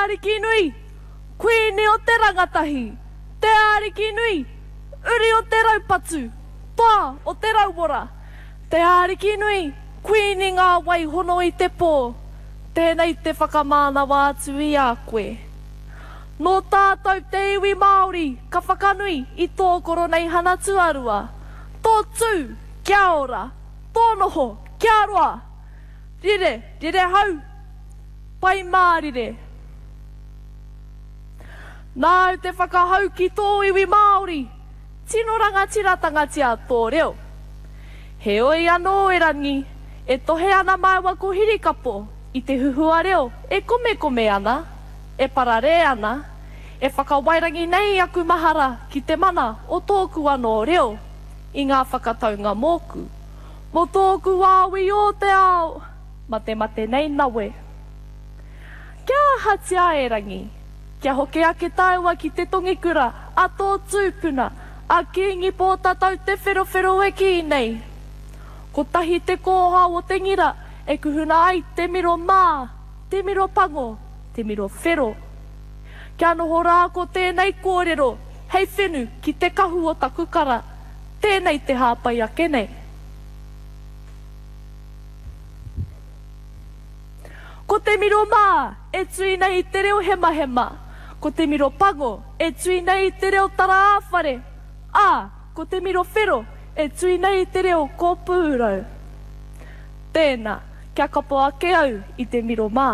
ariki nui, kuini o te rangatahi. Te ariki nui, uri o te raupatu, pā o te rauwora. Te ariki nui, kuini ngā wai hono i te pō. Tēnei te whakamānawa atu i a koe. Nō tātou te iwi Māori, ka whakanui i tō koro nei hana tuarua. Tō tū, kia ora. Tō noho, kia roa. Rire, rire hau. Pai mārire. Nāu te whakahau ki tō iwi Māori. Tino rangatira tia tō reo. He oi anō e rangi, e tohe ana mai wa ko hirikapo. I te huhua reo, e kome ana, e parare ana, e whakawairangi nei aku mahara ki te mana o tōku anō reo, i ngā whakataunga mōku. Mo tōku wāwi o te ao, mate nei nawe. Kia hatia e rangi, kia hoke ake taua ki te tongikura, a tō tūpuna, a kingi pō tatau te whero e ki nei. Ko tahi te kōha o te ngira, e kuhuna ai te miro mā, te miro pango, te miro whero. Kia noho rā ko tēnei kōrero, hei whenu ki te kahu o taku kara, tēnei te hāpai ake nei. Ko te miro mā, e tui nei te reo hema. Ko te miro pango, e tui nei te reo tara āwhare. Ko te miro whero, e tui nei te reo kōpūrau. Tēnā. Kia kapo ake au i te miro mā.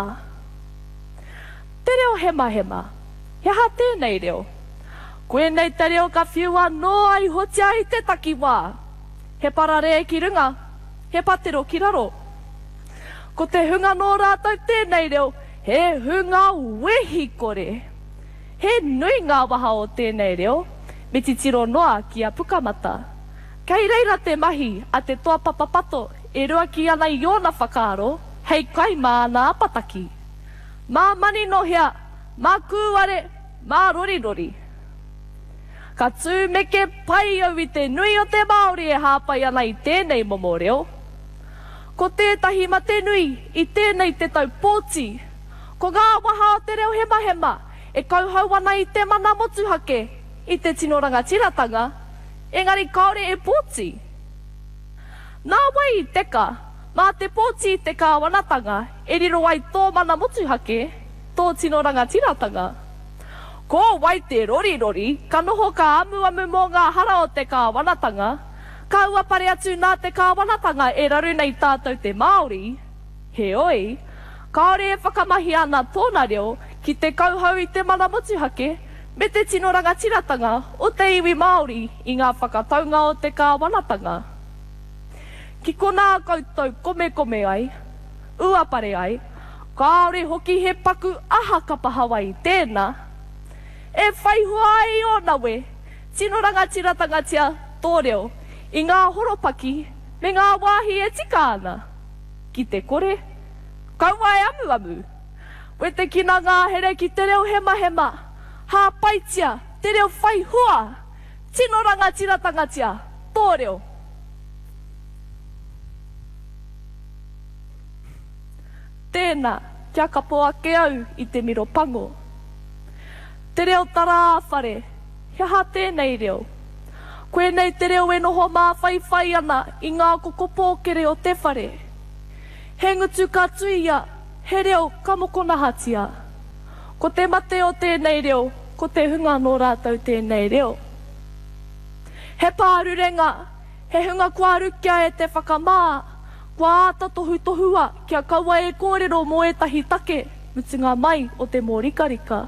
Te reo hema, heha tēnei reo. Koe nei te reo ka whiua no ai hotia i te takiwā. He parare ki runga, he patero ki raro. Ko te hunga no rātou tēnei reo, he hunga wehi kore. He nui ngā waha o tēnei reo, me titiro noa ki a pukamata. Kei reira te mahi a te toa papapato, e rua ki ana i ona whakaaro, hei kai mā nā apataki. Mā mani nohea, mā kūware, mā rorirori. Ka tūmeke pai au i te nui o te Māori e hāpai ana i tēnei momo reo. Ko tētahi ma te nui i tēnei te tau pōti. Ko ngā waha o te reo hema, e kauhau ana i te mana motuhake, i te tinoranga tiratanga, engari kaore e pōti. Nā wai i teka, mā te pōti i te kāwanatanga, e riro ai tō mana motuhake, tō tinoranga tiratanga. Ko wai te rorirori, ka noho ka amu mō ngā hara o te kāwanatanga, ka ua pare atu nā te kāwanatanga e raru nei tātou te Māori. He oi, kaore e whakamahi ana tōna reo ki te kauhau i te mana motuhake, me te tinoranga tiratanga o te iwi Māori i ngā whakataunga o te kāwanatanga. Ki kona koutou kome ai, uapare ai, kaore hoki he paku aha kapahawa i tēnā. E whaihua ai o nawe, tinoranga tiratanga tia tō reo, i ngā horopaki me ngā wāhi e tika ana. Ki te kore, kaua e amu. We te kina ngā here ki te reo hema, hā paitia, te reo whaihua, tinoranga tiratanga tia tō reo. Tēnā, kia kapo ake au i te miro pango. Te reo tara āwhare, heha tēnei reo. Koe nei te reo e noho mā whai ana i ngā koko pōkere o te whare. He ngutu ka tuia, he reo ka mokona hatia. Ko te mate o tēnei reo, ko te hunga no rātou tēnei reo. He pārurenga, he hunga kua rukia e te whakamā. Kua ata tohua, kia kaua e kōrero mō etahi take, mutunga mai o te mōrikarika.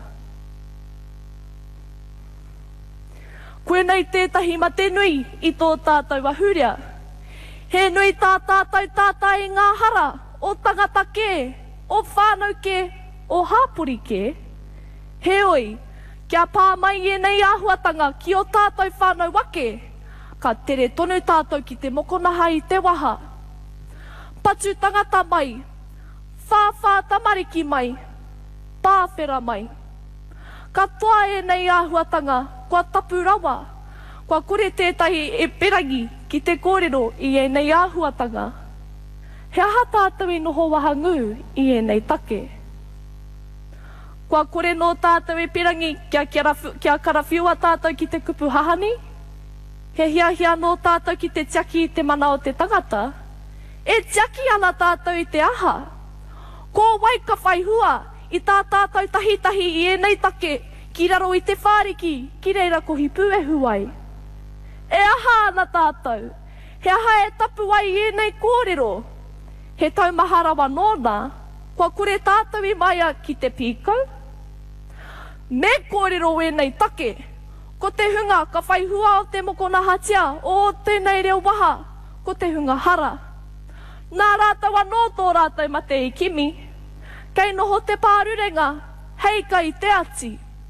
Koe nei tētahi ma te nui i tō tātou ahurea. He nui tā tātou tātai ngā hara, o tangata ke, o whānau ke, o hāpori ke. He oi, kia pā mai e nei āhuatanga ki o tātou whānau wake, ka tere tonu tātou ki te mokonaha i te waha. Patu tangata mai, whāwhā tamariki mai, pāwhera mai. Ka toa e nei āhuatanga, kua tapu rawa, kua kore tētahi e perangi ki te kōrero i e nei āhuatanga. He aha tātou i noho waha ngū i e nei take. Kua kore no tātou e pirangi, kia karawhiua tātou ki te kupu hahani. He hia no tātou ki te tiaki i te mana o te tangata. E tiaki ana tātou i te aha. Ko wai ka whai hua i tā tātou tahitahi i enei take ki raro i te whāriki ki reira ko hipu e huai. E aha ana tātou. He aha e tapu ai i enei kōrero. He taumaharawa nōna, kua kore tātou i maia ki te pīkau. Me kōrero e nei take, ko te hunga ka whai hua o te mokona hatia o tēnei reo waha, ko te hunga hara. Nā rātou anō tō rātou mate i kimi, kei noho te pārurenga, hei kai te ati.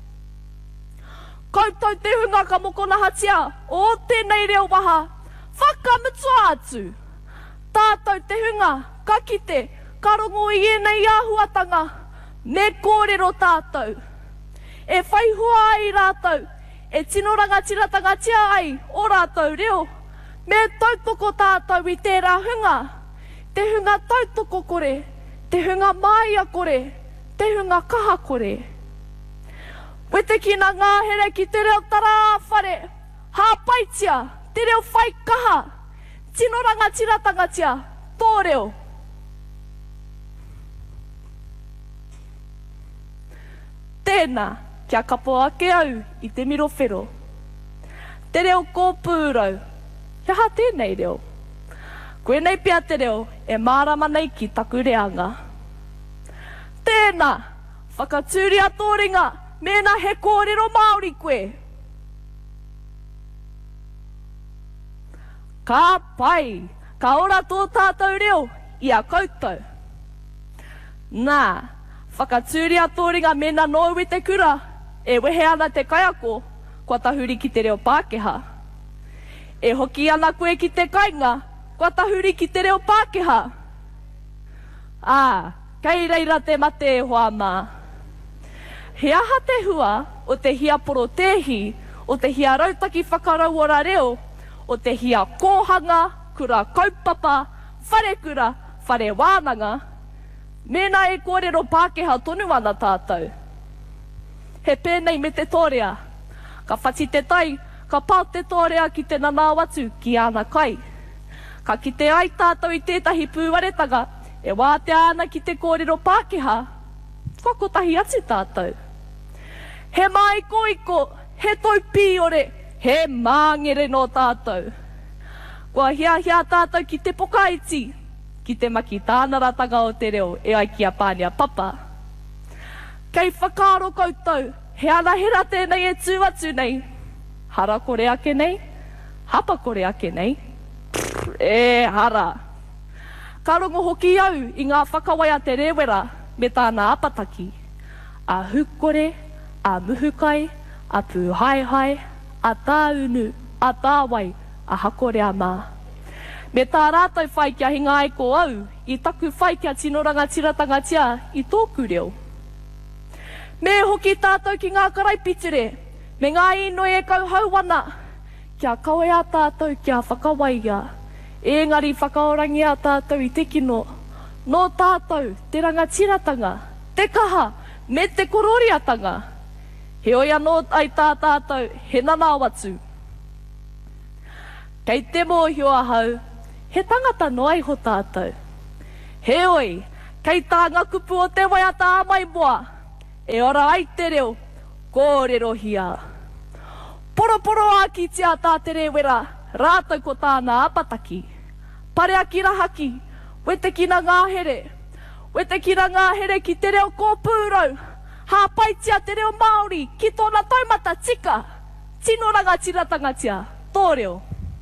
Koutou te hunga ka mokona hatia o tēnei reo waha, whakamutua atu. Tātou te hunga, ka kite, ka rongo i enei āhuatanga, me kōrero tātou. E whaihua ai rātou, e tino rangatiratanga tia ai o rātou reo, me tautoko tātou i tērā hunga, te hunga tautoko kore, te hunga maia kore, te hunga kaha kore. Wete ki nā ngāhere ki te reo tarawhare, hāpaitia, te reo whai kaha, tino rangatiratanga tia, tō reo. Tēnā. Kia kapo ake au i te miro whero. Te reo kōpūrau, kia ha tēnei reo. Koe nei pia te reo, e mārama nei ki taku reanga. Tēnā, whakatūri atoringa, mēnā he kōrero Māori koe. Ka pai, ka ora tō tātou reo, i a koutou. Nā, whakatūri atoringa mēnā nōu i te kura, e wehe ana te kaiako, kua tahuri ki te reo Pākehā. E hoki ana koe ki te kainga, kua tahuri ki te reo Pākehā. Kei reira te mate e hoa mā. He aha te hua o te hia poro tehi, o te hia rautaki whakarau ora reo, o te hia kōhanga, kura kaupapa, whare kura, whare wānanga. Mēnā e kōrero Pākehā tonu ana tātou. He pēnei me te tōrea. Ka whati te tai, ka pau te tōrea ki te nanawatu ki ana kai. Ka kite ai tātou i tētahi pūwaretanga, e wātea ana ki te kōrero Pākehā. Kua kotahi atu tātou. He mai koiko, he taupi ore, he māngere no tātou. Kua hia tātou ki te pokaiti, ki te maki tāna ratanga o te reo, e ai ki a pānia papa. Kei whakaaro koutou, he ana hera tēnei e tū atu nei. Hara kore ake nei, hapa kore ake nei. Hara. Ka rongo hoki au i ngā whakawaia te rewera me tāna apataki. A hukore, a muhukai, a pūhaihai, a tāunu, a tāwai, a hakore a mā. Me tā rātou whai kia hinga aiko au, i taku whai kia tinoranga tiratanga tia i tōku reo. Me hoki tātou ki ngā karaipiture, me ngā inoi e kau hauana, kia kaue a tātou kia whakawaia, engari whakaorangi a tātou i te kino, no tātou te rangatiratanga, te kaha, me te kororiatanga. He oia no ai tātou, he nanao atu. Kei te mōhio ahau, he tangata noai ho tātou. He oi, kei tā ngā kupu o te waiata amai moa, e ora ai te reo, kōrero hia. Poroporo a ki tia tā te rewera, rātou ko tāna apataki. Pare a ki rahaki, wete ki na ngāhere. Wete ki na ngāhere ki te reo kōpūrau. Hāpaitia te reo Māori, ki tōna taumata tika. Tino rangatiratanga tia, tō reo.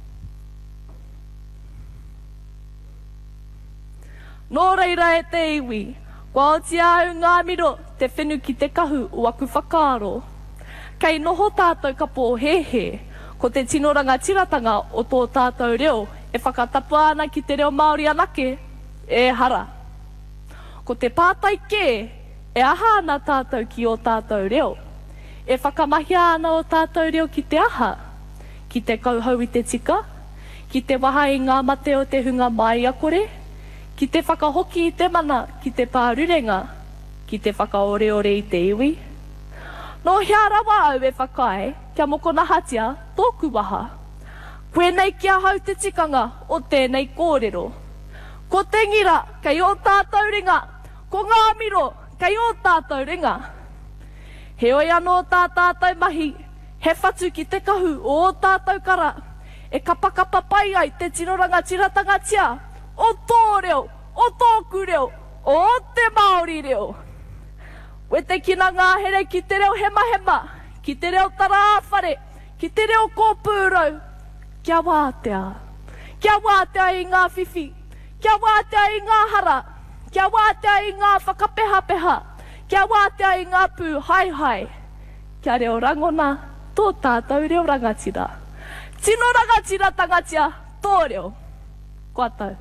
Nō reira e te iwi, kua oti au ngā miro te whenu ki te kahu o aku whakaaro. Kei noho tātou ka pōhehe, ko te tino rangatiratanga o tō tātou reo, e whakatapu ana ki te reo Māori anake, e hara. Ko te pātai kē, e aha ana tātou ki o tātou reo. E whakamahia ana o tātou reo ki te aha, ki te kauhau i te tika, ki te waha i ngā mate o te hunga mai a kore, ki te whakahoki i te mana, ki te pārurenga, ki te whakaoreore i te iwi. No hea rawa au e whakae, kia moko na hatia, tōku waha. Koe nei kia hau te tikanga o tēnei kōrero. Ko te ngira, kei o tātou ringa. Ko ngā miro, kei o tātou ringa. He oi anō tā tātou mahi, he whatu ki te kahu o tātou kara. E kapakapa pai ai te tiroranga tiratanga tia, o tō reo, o tōku reo, o te Māori reo. We te kina ngā here ki te reo hema hema, ki te reo tarawhare, ki te reo kōpūrau. Kia wātea i ngā whiwhi, kia wātea i ngā hara, kia wātea i ngā whakapeha-peha, kia wātea i ngā pū hai-hai. Kia reo rangona, tō tātou reo rangatira. Tino rangatira tangatia, tō reo. Kua tau.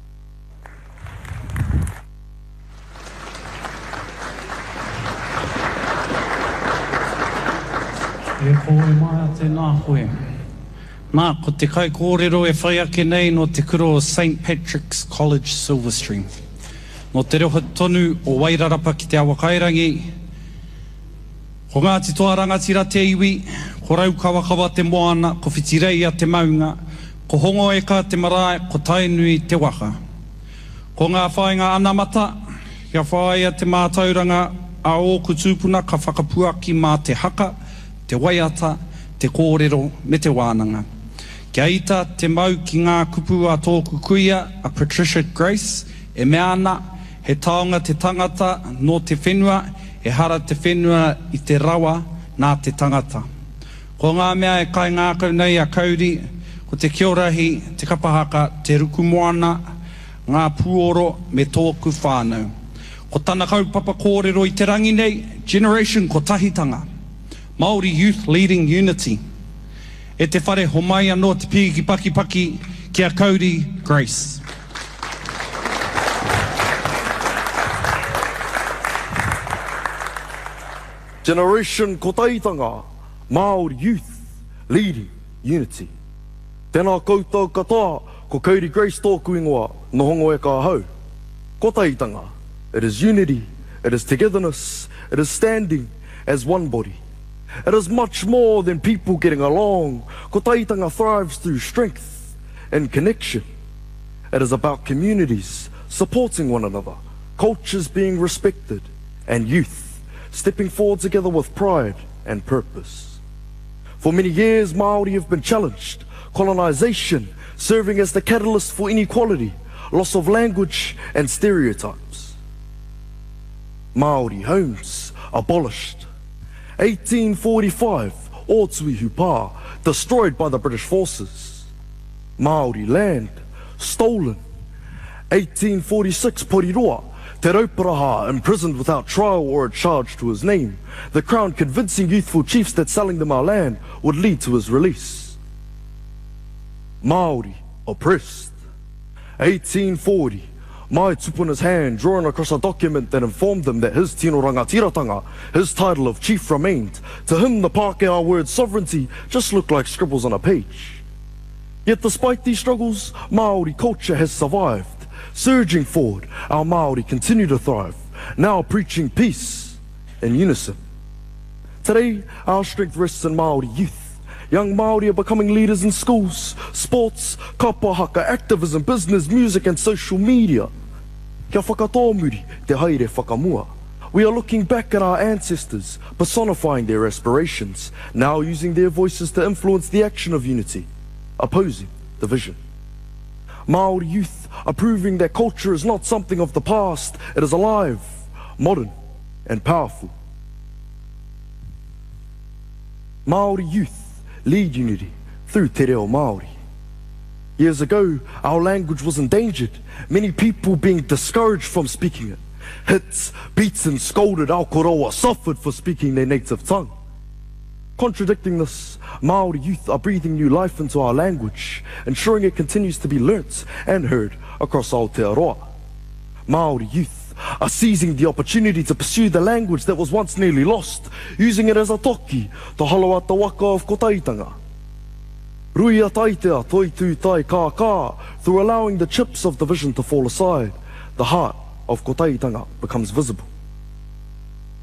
E koe mai a tēnā koe. Nā, ko te kai kōrero e whai ake nei no te kuro o St. Patrick's College, Silverstream. No te reo tonu o Wairarapa ki te awa kairangi. Ko Ngāti toa rangatira te iwi, ko Raukawa te moana, ko Whitirei a te maunga, ko Hongo eka te marae, ko Tainui te waka. Ko ngā whainga anamata, kia whaia te mātauranga a ōku tūpuna ka whakapuaki mā te haka, te waiata, te kōrero me te wānanga. Kia ita te mau ki ngā kupu a tōku kuia, a Patricia Grace, e mea ana, he taonga te tangata no te whenua, e hara te whenua i te rawa nā te tangata. Ko ngā mea e kai ngākau nei a kauri, ko te kiorahi, te kapahaka, te ruku moana, ngā puoro me tōku whānau. Ko tana kaupapa kōrero i te rangi nei, Generation ko tahitanga. Māori Youth Leading Unity. E te whare ho mai anō te piki paki paki, kia kauri Grace. Generation ko tahitanga, Māori Youth Leading Unity. Tēnā koutou katoa, ko Kauri Grace tōku ingoa, no hongo e ka hau. Ko tahitanga, it is unity, it is togetherness, it is standing as one body. It is much more than people getting along. Ko tahitanga thrives through strength and connection. It is about communities supporting one another, cultures being respected, and youth stepping forward together with pride and purpose. For many years, Māori have been challenged, colonization serving as the catalyst for inequality, loss of language and stereotypes. Māori homes abolished. 1845, Otui Hupā, destroyed by the British forces. Māori land stolen. 1846, Poriroa, Te Rauparaha imprisoned without trial or a charge to his name, the Crown convincing youthful chiefs that selling them our land would lead to his release. Māori oppressed. 1840, Mai Tupuna's hand drawn across a document that informed them that his tino rangatiratanga, his title of chief, remained. To him, the Pākehā word sovereignty just looked like scribbles on a page. Yet despite these struggles, Māori culture has survived. Surging forward, our Māori continue to thrive, now preaching peace in unison. Today, our strength rests in Māori youth. Young Māori are becoming leaders in schools, sports, kapahaka, activism, business, music and social media. Kia whakatōmuri te haere whakamua. We are looking back at our ancestors, personifying their aspirations, now using their voices to influence the action of unity, opposing division. Māori youth are proving that culture is not something of the past, it is alive, modern and powerful. Māori youth lead unity through Te Reo Māori. Years ago, our language was endangered, many people being discouraged from speaking it. Hits, beats and scolded, our koroa suffered for speaking their native tongue. Contradicting this, Māori youth are breathing new life into our language, ensuring it continues to be learnt and heard across Aotearoa. Māori youth are seizing the opportunity to pursue the language that was once nearly lost, using it as a toki to haloa te waka of ko tahitanga. Rui a taitea toi tū tai kā kā, through allowing the chips of division to fall aside, the heart of ko tahitanga becomes visible.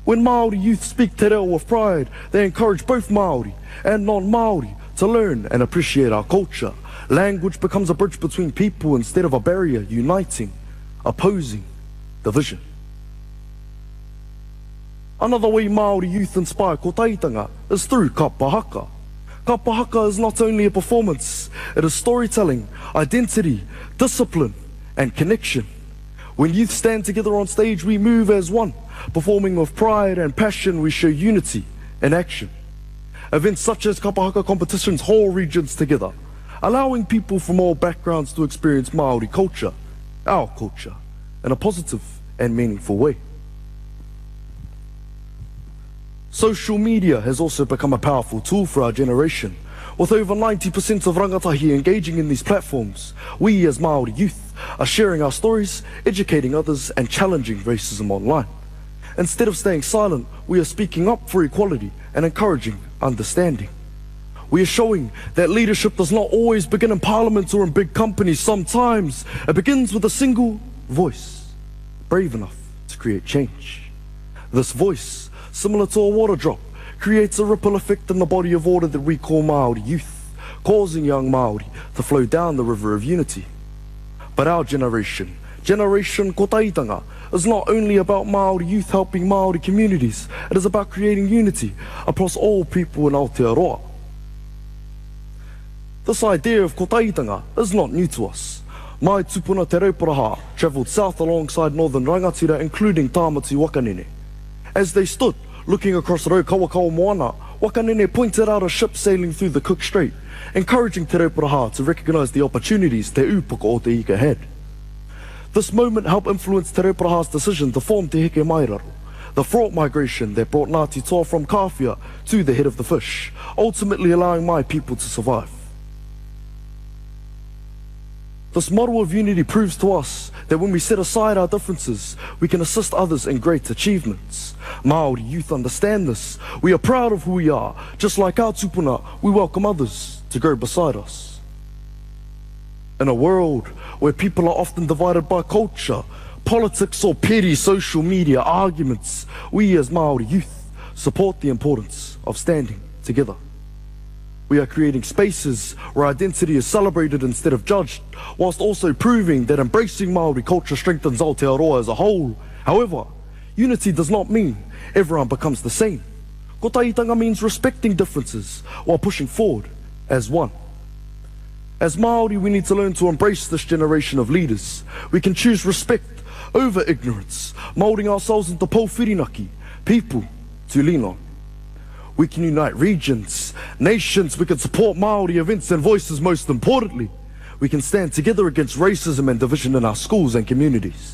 When Māori youth speak te reo with pride, they encourage both Māori and non-Māori to learn and appreciate our culture. Language becomes a bridge between people instead of a barrier, uniting, opposing division. Another way Māori youth inspire kotaitanga is through kapa haka. Kapa haka is not only a performance, it is storytelling, identity, discipline, and connection. When youth stand together on stage, we move as one. Performing with pride and passion, we show unity in action. Events such as kapa haka competitions haul regions together, allowing people from all backgrounds to experience Māori culture, our culture, in a positive and meaningful way. Social media has also become a powerful tool for our generation. With over 90% of rangatahi engaging in these platforms, we as Māori youth are sharing our stories, educating others, and challenging racism online. Instead of staying silent, we are speaking up for equality and encouraging understanding. We are showing that leadership does not always begin in parliament or in big companies. Sometimes it begins with a single voice, brave enough to create change. This voice, similar to a water drop, creates a ripple effect in the body of water that we call Māori youth, causing young Māori to flow down the river of unity. But our generation, Generation Kotaitanga, is not only about Māori youth helping Māori communities, it is about creating unity across all people in Aotearoa. This idea of kotaitanga is not new to us. Mai tupuna Te Rauparaha travelled south alongside northern rangatira, including Tāmati Wakanene. As they stood looking across Raukawakawa Moana, Wakanene pointed out a ship sailing through the Cook Strait, encouraging Te Rauparaha to recognise the opportunities Te Upoko o Te Ika had. This moment helped influence Te Rauparaha's decision to form Te Heke Mairaro, the fraught migration that brought Ngāti Toa from Kāwhia to the head of the fish, ultimately allowing my people to survive. This model of unity proves to us that when we set aside our differences, we can assist others in great achievements. Māori youth understand this. We are proud of who we are. Just like our tupuna, we welcome others to go beside us. In a world where people are often divided by culture, politics, or petty social media arguments, we as Māori youth support the importance of standing together. We are creating spaces where identity is celebrated instead of judged, whilst also proving that embracing Māori culture strengthens Aotearoa as a whole. However, unity does not mean everyone becomes the same. Kotaitanga means respecting differences while pushing forward as one. As Māori, we need to learn to embrace this generation of leaders. We can choose respect over ignorance, moulding ourselves into Pouwhirinaki, people to lean on. We can unite regions, nations, we can support Māori events and voices. Most importantly, we can stand together against racism and division in our schools and communities.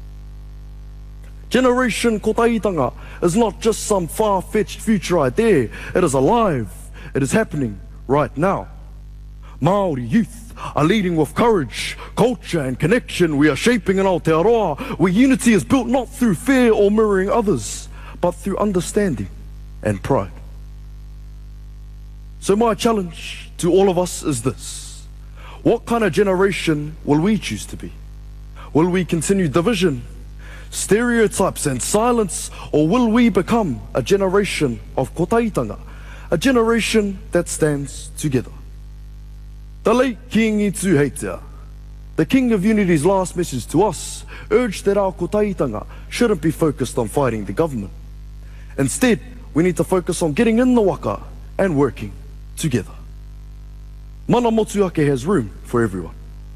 Generation Kotaitanga is not just some far-fetched future idea, it is alive, it is happening right now. Māori youth are leading with courage, culture and connection. We are shaping an Aotearoa where unity is built not through fear or mirroring others, but through understanding and pride. So my challenge to all of us is this: what kind of generation will we choose to be? Will we continue division, stereotypes and silence, or will we become a generation of kotaitanga, a generation that stands together? The late King Itu Heitea, the King of Unity's last message to us, urged that our kotaitanga shouldn't be focused on fighting the government. Instead, we need to focus on getting in the waka and working together. Mana Motuake has room for everyone.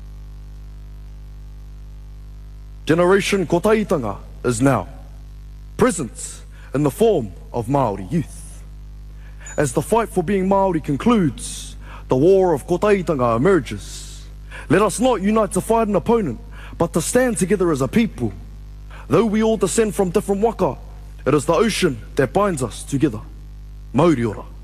Generation Kotaitanga is now present in the form of Māori youth. As the fight for being Māori concludes, the war of Kotaitanga emerges. Let us not unite to fight an opponent, but to stand together as a people. Though we all descend from different waka, it is the ocean that binds us together. Mauri ora.